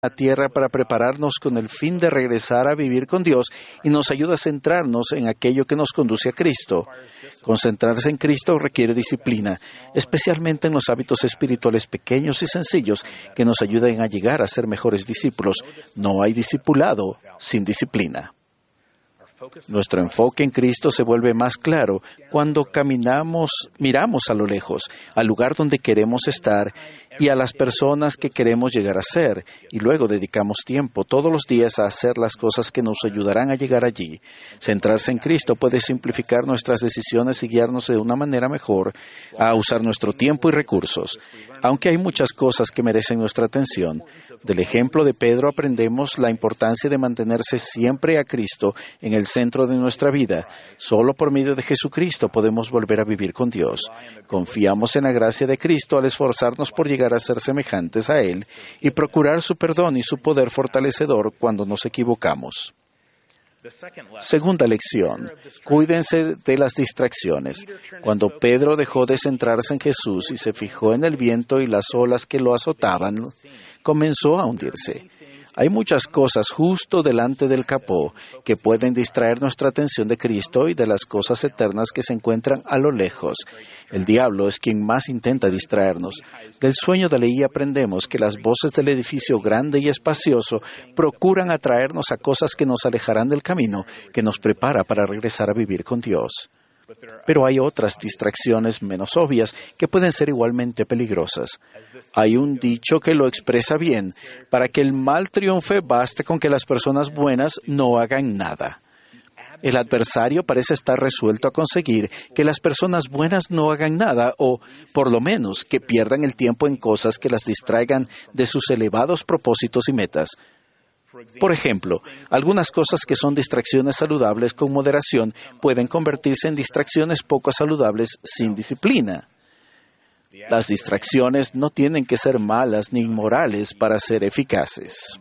la tierra para prepararnos con el fin de regresar a vivir con Dios y nos ayuda a centrarnos en aquello que nos conduce a Cristo. Concentrarse en Cristo requiere disciplina, especialmente en los hábitos espirituales pequeños y sencillos que nos ayuden a llegar a ser mejores discípulos. No hay discipulado sin disciplina. Nuestro enfoque en Cristo se vuelve más claro cuando miramos a lo lejos, al lugar donde queremos estar y a las personas que queremos llegar a ser, y luego dedicamos tiempo todos los días a hacer las cosas que nos ayudarán a llegar allí. Centrarse en Cristo puede simplificar nuestras decisiones y guiarnos de una manera mejor a usar nuestro tiempo y recursos. Aunque hay muchas cosas que merecen nuestra atención, del ejemplo de Pedro aprendemos la importancia de mantenerse siempre a Cristo en el centro de nuestra vida. Solo por medio de Jesucristo podemos volver a vivir con Dios. Confiamos en la gracia de Cristo al esforzarnos por llegar a ser semejantes a Él y procurar su perdón y su poder fortalecedor cuando nos equivocamos. Segunda lección, cuídense de las distracciones. Cuando Pedro dejó de centrarse en Jesús y se fijó en el viento y las olas que lo azotaban, comenzó a hundirse. Hay muchas cosas justo delante del capó que pueden distraer nuestra atención de Cristo y de las cosas eternas que se encuentran a lo lejos. El diablo es quien más intenta distraernos. Del sueño de Leí aprendemos que las voces del edificio grande y espacioso procuran atraernos a cosas que nos alejarán del camino que nos prepara para regresar a vivir con Dios. Pero hay otras distracciones menos obvias que pueden ser igualmente peligrosas. Hay un dicho que lo expresa bien: para que el mal triunfe, baste con que las personas buenas no hagan nada. El adversario parece estar resuelto a conseguir que las personas buenas no hagan nada o, por lo menos, que pierdan el tiempo en cosas que las distraigan de sus elevados propósitos y metas. Por ejemplo, algunas cosas que son distracciones saludables con moderación pueden convertirse en distracciones poco saludables sin disciplina. Las distracciones no tienen que ser malas ni inmorales para ser eficaces.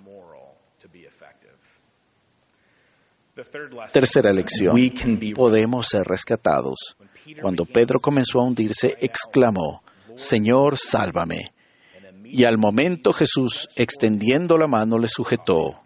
Tercera lección. Podemos ser rescatados. Cuando Pedro comenzó a hundirse, exclamó: «Señor, sálvame». Y al momento Jesús, extendiendo la mano, le sujetó.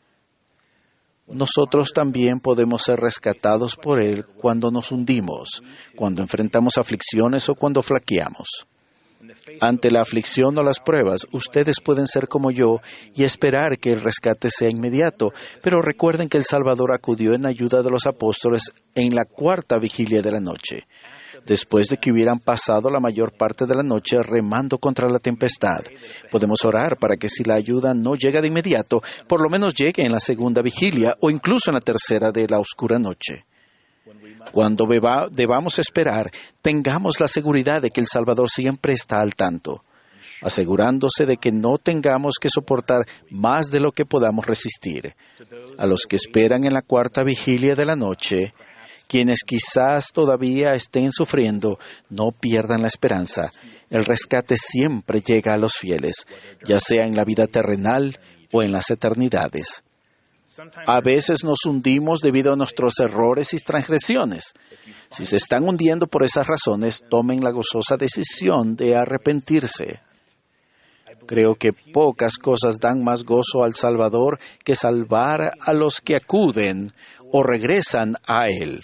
Nosotros también podemos ser rescatados por Él cuando nos hundimos, cuando enfrentamos aflicciones o cuando flaqueamos. Ante la aflicción o las pruebas, ustedes pueden ser como yo y esperar que el rescate sea inmediato, pero recuerden que el Salvador acudió en ayuda de los apóstoles en la cuarta vigilia de la noche, después de que hubieran pasado la mayor parte de la noche remando contra la tempestad. Podemos orar para que si la ayuda no llega de inmediato, por lo menos llegue en la segunda vigilia o incluso en la tercera de la oscura noche. Cuando debamos esperar, tengamos la seguridad de que el Salvador siempre está al tanto, asegurándose de que no tengamos que soportar más de lo que podamos resistir. A los que esperan en la cuarta vigilia de la noche, quienes quizás todavía estén sufriendo, no pierdan la esperanza. El rescate siempre llega a los fieles, ya sea en la vida terrenal o en las eternidades. A veces nos hundimos debido a nuestros errores y transgresiones. Si se están hundiendo por esas razones, tomen la gozosa decisión de arrepentirse. Creo que pocas cosas dan más gozo al Salvador que salvar a los que acuden o regresan a Él.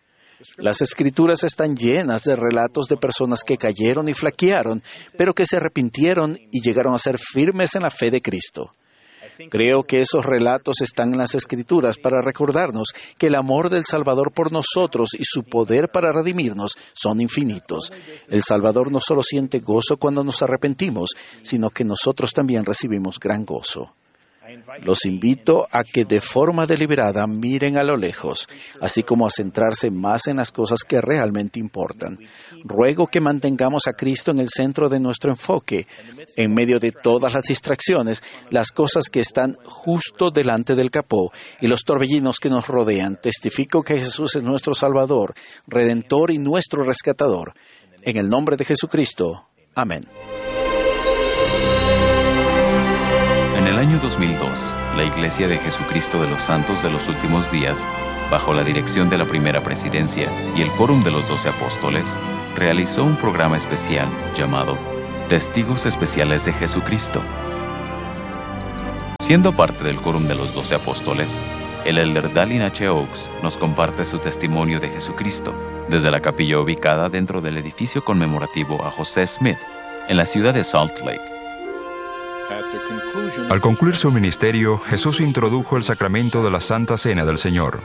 Las Escrituras están llenas de relatos de personas que cayeron y flaquearon, pero que se arrepintieron y llegaron a ser firmes en la fe de Cristo. Creo que esos relatos están en las Escrituras para recordarnos que el amor del Salvador por nosotros y su poder para redimirnos son infinitos. El Salvador no solo siente gozo cuando nos arrepentimos, sino que nosotros también recibimos gran gozo. Los invito a que de forma deliberada miren a lo lejos, así como a centrarse más en las cosas que realmente importan. Ruego que mantengamos a Cristo en el centro de nuestro enfoque, en medio de todas las distracciones, las cosas que están justo delante del capó y los torbellinos que nos rodean. Testifico que Jesús es nuestro Salvador, Redentor y nuestro Rescatador. En el nombre de Jesucristo. Amén. En el año 2002, la Iglesia de Jesucristo de los Santos de los Últimos Días, bajo la dirección de la Primera Presidencia y el Quórum de los 12 Apóstoles, realizó un programa especial llamado Testigos Especiales de Jesucristo. Siendo parte del Quórum de los 12 Apóstoles, el elder Dallin H. Oaks nos comparte su testimonio de Jesucristo desde la capilla ubicada dentro del edificio conmemorativo a José Smith, en la ciudad de Salt Lake. Al concluir su ministerio, Jesús introdujo el sacramento de la Santa Cena del Señor.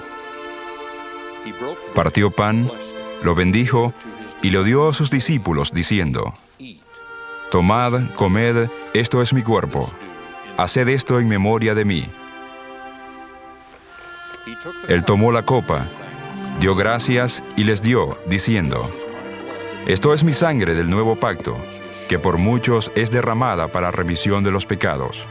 Partió pan, lo bendijo y lo dio a sus discípulos, diciendo: Tomad, comed, esto es mi cuerpo. Haced esto en memoria de mí. Él tomó la copa, dio gracias y les dio, diciendo: Esto es mi sangre del nuevo pacto, que por muchos es derramada para remisión de los pecados.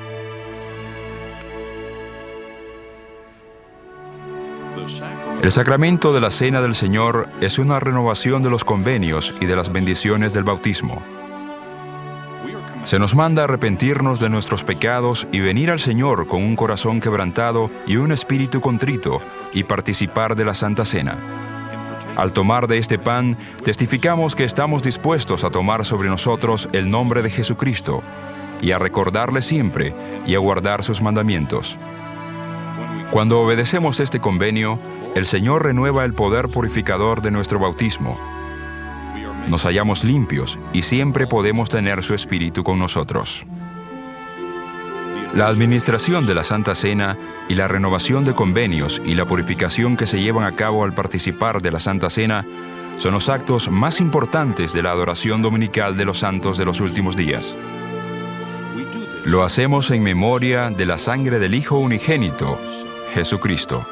El sacramento de la Cena del Señor es una renovación de los convenios y de las bendiciones del bautismo. Se nos manda arrepentirnos de nuestros pecados y venir al Señor con un corazón quebrantado y un espíritu contrito y participar de la Santa Cena. Al tomar de este pan, testificamos que estamos dispuestos a tomar sobre nosotros el nombre de Jesucristo y a recordarle siempre y a guardar sus mandamientos. Cuando obedecemos este convenio, el Señor renueva el poder purificador de nuestro bautismo. Nos hallamos limpios y siempre podemos tener su Espíritu con nosotros. La administración de la Santa Cena y la renovación de convenios y la purificación que se llevan a cabo al participar de la Santa Cena son los actos más importantes de la adoración dominical de los santos de los últimos días. Lo hacemos en memoria de la sangre del Hijo unigénito, Jesucristo.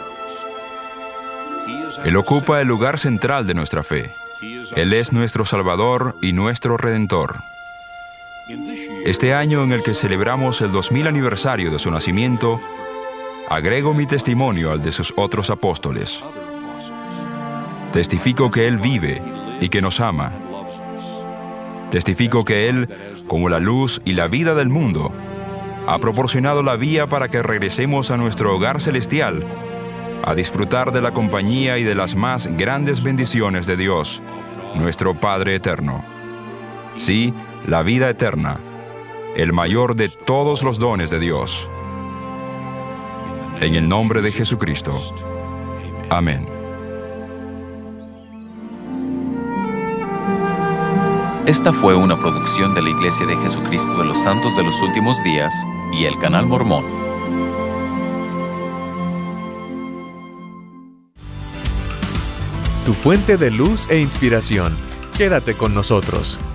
Él ocupa el lugar central de nuestra fe. Él es nuestro Salvador y nuestro Redentor. Este año en el que celebramos el 2000 aniversario de su nacimiento, agrego mi testimonio al de sus otros apóstoles. Testifico que Él vive y que nos ama. Testifico que Él, como la luz y la vida del mundo, ha proporcionado la vía para que regresemos a nuestro hogar celestial, a disfrutar de la compañía y de las más grandes bendiciones de Dios, nuestro Padre eterno. Sí, la vida eterna, el mayor de todos los dones de Dios. En el nombre de Jesucristo. Amén. Esta fue una producción de la Iglesia de Jesucristo de los Santos de los Últimos Días y el Canal Mormón. Tu fuente de luz e inspiración. Quédate con nosotros.